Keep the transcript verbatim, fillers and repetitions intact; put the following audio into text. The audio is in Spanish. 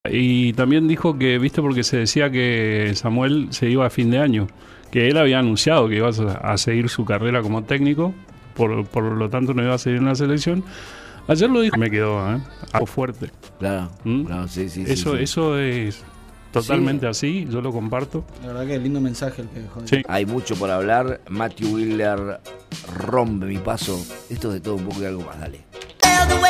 Y también dijo que, viste, porque se decía que Samuel se iba a fin de año, que él había anunciado que iba a, a seguir su carrera como técnico, por, por lo tanto no iba a seguir en la selección. Ayer lo dijo, me quedó ¿eh? algo fuerte. Claro, ¿Mm? claro, sí, sí. Eso, sí, sí. eso es totalmente Sí. así, yo lo comparto. La verdad que lindo mensaje el que dejó. Sí. Hay mucho por hablar. Matthew Wheeler rompe mi paso. Esto es de todo un poco y algo más, dale.